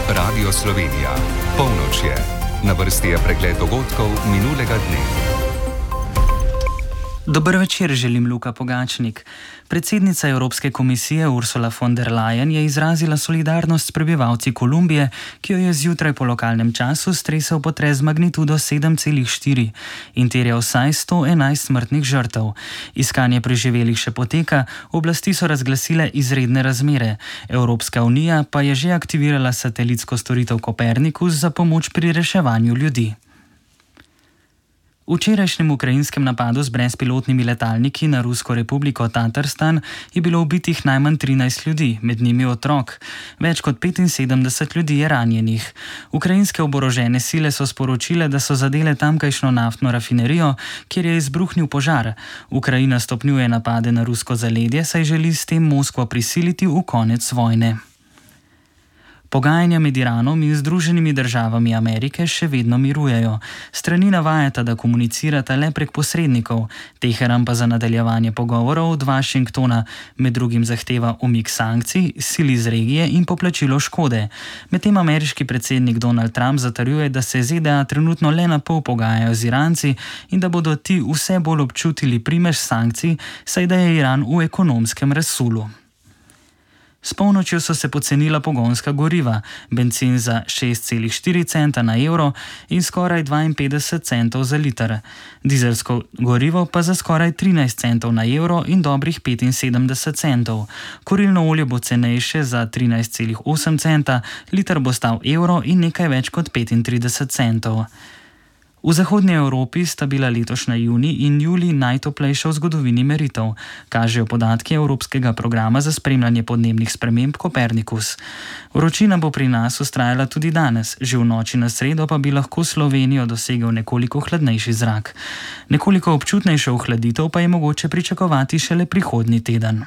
Radio Slovenija. Polnoč je. Na vrsti je pregled dogodkov minulega dne. Dober večer, želim Luka Pogačnik. Predsednica Evropske komisije Ursula von der Leyen je izrazila solidarnost s prebivalci Kolumbije, ki jo je zjutraj po lokalnem času stresel potres z magnitudo 7,4 in terjal vsaj 111 smrtnih žrtev. Iskanje preživelih še poteka, oblasti so razglasile izredne razmere. Evropska unija pa je že aktivirala satelitsko storitev Copernicus za pomoč pri reševanju ljudi. V včerajšnjem ukrajinskem napadu z brezpilotnimi letalniki na Rusko republiko Tatarstan je bilo ubitih najmanj 13 ljudi, med njimi otrok. Več kot 75 ljudi je ranjenih. Ukrajinske oborožene sile so sporočile, da so zadele tamkajšnjo naftno rafinerijo, kjer je izbruhnil požar. Ukrajina stopnjuje napade na rusko zaledje, saj želi s tem Moskvo prisiliti v konec vojne. Pogajanja med Iranom in Združenimi državami Amerike še vedno mirujejo. Strani navajata, da komunicirata le prek posrednikov. Teheran pa za nadaljevanje pogovorov od Washingtona med drugim zahteva umik sankcij, sil iz regije in poplačilo škode. Medtem ameriški predsednik Donald Trump zatrjuje, da se ZDA trenutno le na pol pogajajo z Iranci in da bodo ti vse bolj občutili primež sankcij, saj da je Iran v ekonomskem razsulu. S polnočjo so se pocenila pogonska goriva, bencin za 6,4 centa na evro in skoraj 52 centov za liter. Dizelsko gorivo pa za skoraj 13 centov na evro in dobrih 75 centov. Kurilno olje bo cenejše za 13,8 centa, liter bo stal evro in nekaj več kot 35 centov. V zahodnji Evropi sta bila letošnja junij in julij najtoplejša v zgodovini meritev, kažejo podatki Evropskega programa za spremljanje podnebnih sprememb Copernicus. Vročina bo pri nas vztrajala tudi danes, že v noči na sredo pa bi lahko Slovenijo dosegel nekoliko hladnejši zrak. Nekoliko občutnejšo ohladitev pa je mogoče pričakovati šele prihodnji teden.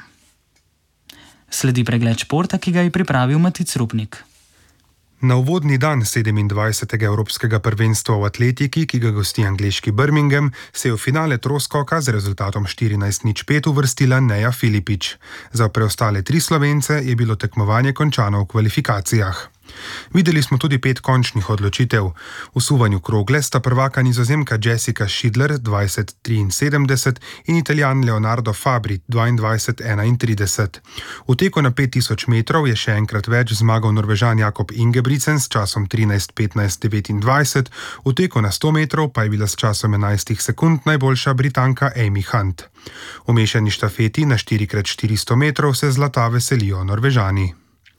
Sledi pregled športa, ki ga je pripravil Matic Rupnik. Na uvodni dan 27. Evropskega prvenstva v atletiki, ki ga gosti angleški Birmingham, se je v finale troskoka z rezultatom 14:5 uvrstila Neja Filipič. Za preostale 3 Slovence je bilo tekmovanje končano v kvalifikacijah. Videli smo tudi 5 končnih odločitev. V suvanju krogle sta prvaka Nizozemka Jessica Schiedler 20:73 in Italijan Leonardo Fabri 22:31. V teku na 5000 metrov je še enkrat več zmagal Norvežan Jakob Ingebrigtsen s časom 13:15:29, v teku na 100 metrov pa je bila s časom 11 sekund najboljša Britanka Amy Hunt. V mešani štafeti na 4x400 metrov se zlata veselijo Norvežani.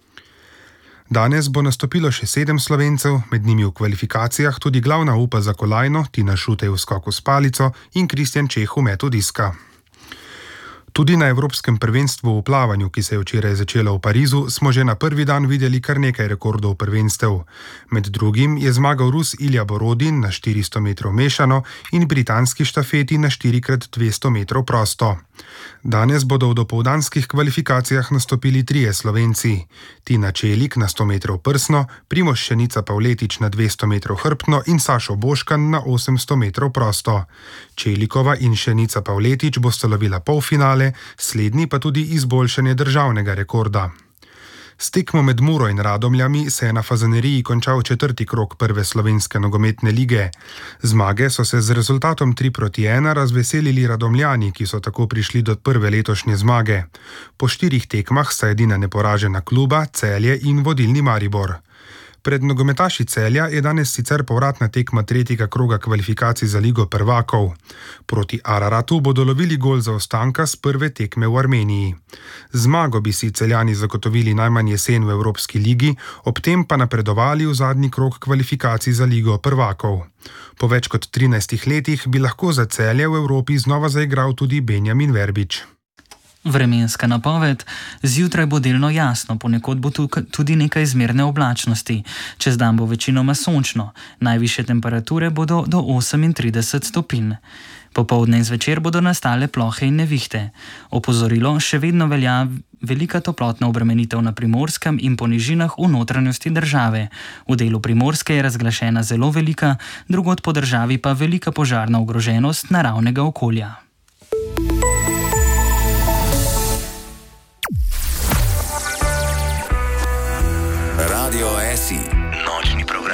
Danes bo nastopilo še 7 Slovencev, med njimi v kvalifikacijah tudi glavna upa za kolajno Tina Šutej v skoku s palico in Kristjan Čeh v metu diska. Tudi na Evropskem prvenstvu v plavanju, ki se je včeraj začelo v Parizu, smo že na prvi dan videli kar nekaj rekordov prvenstev. Med drugim je zmagal Rus Ilja Borodin na 400 metrov mešano in britanski štafeti na 4x200 metrov prosto. Danes bodo v dopoldanskih kvalifikacijah nastopili 3 Slovenci. Tina Čelik na 100 metrov prsno, Primož Šenica Pavletič na 200 metrov hrbtno in Sašo Boškan na 800 metrov prosto. Čelikova in Šenica Pavletič bosta lovila polfinale, slednji pa tudi izboljšanje državnega rekorda. S tekmo med Muro in Radomljami se je na Fazaneriji končal 4. krog prve slovenske nogometne lige. Zmage so se z rezultatom 3:1 razveselili Radomljani, ki so tako prišli do prve letošnje zmage. Po 4 tekmah sta edina neporažena kluba Celje in vodilni Maribor. Pred nogometaši Celja je danes sicer povratna tekma 3. kroga kvalifikacij za Ligo prvakov. Proti Araratu bodo lovili gol zaostanka s prve tekme v Armeniji. Zmago bi si Celjani zagotovili najmanj jesen v Evropski ligi, ob tem pa napredovali v zadnji krog kvalifikacij za Ligo prvakov. Po več kot 13 letih bi lahko za Celje v Evropi znova zaigral tudi Benjamin Verbič. Vremenska napoved. Zjutraj bo delno jasno, ponekod bo tudi nekaj zmerne oblačnosti. Čez dan bo večinoma sončno. Najvišje temperature bodo do 38 stopinj. Popoldne in zvečer bodo nastale plohe in nevihte. Opozorilo, še vedno velja velika toplotna obremenitev na Primorskem in po nižinah v notranjosti države. V delu Primorske je razglašena zelo velika, drugod po državi pa velika požarna ogroženost naravnega okolja. Radio SI. Nočni program.